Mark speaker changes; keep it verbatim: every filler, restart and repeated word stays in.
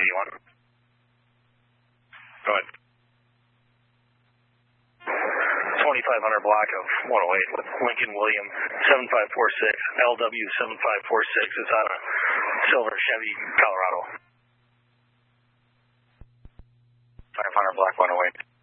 Speaker 1: you want? Go ahead. twenty-five hundred block of one oh eight with Lincoln William seven five four six, L W seven five four six is on a silver Chevy Colorado. five hundred block one oh eight.